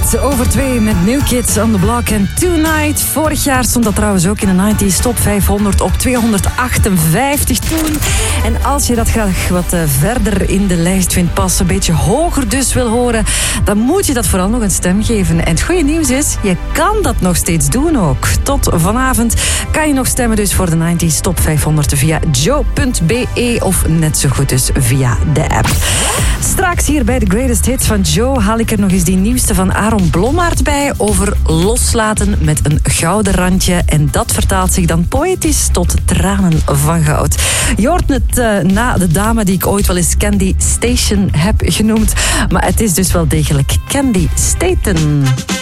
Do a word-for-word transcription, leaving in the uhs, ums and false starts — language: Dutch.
kwart over twee met New Kids on the Block en Tonight. Vorig jaar stond dat trouwens ook in de negentig Top vijfhonderd op tweehonderdachtenvijftig toen. En als je dat graag wat verder in de lijst vindt passen, een beetje hoger dus wil horen, dan moet je dat vooral nog een stem geven. En het goede nieuws is, je kan dat nog steeds doen ook. Tot vanavond kan je nog stemmen dus voor de negentig Top vijfhonderd via joe punt b e of net zo goed dus via de app. Straks hier bij de Greatest Hits van Joe haal ik er nog eens die nieuwste van Aaron Blommaert bij over loslaten met een gouden randje. En dat vertaalt zich dan poëtisch tot tranen van goud. Je hoort het uh, na de dame die ik ooit wel eens Candy Station heb genoemd. Maar het is dus wel degelijk Candy Staten.